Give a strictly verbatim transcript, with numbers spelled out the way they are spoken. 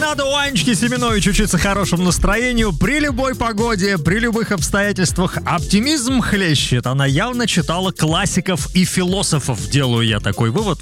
Надо у Анечки Семенович учиться хорошему настроению при любой погоде, при любых обстоятельствах. Оптимизм хлещет. Она явно читала классиков и философов, делаю я такой вывод.